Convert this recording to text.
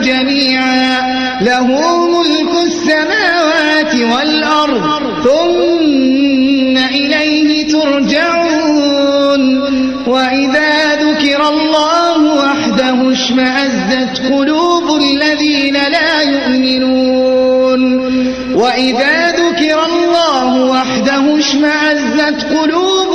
جميعا له ملك السماوات والأرض ثم إليه ترجعون وإذا ذكر الله وحده اشمأزت قلوب الذين لا يؤمنون وإذا ذكر الله وحده اشمأزت قلوب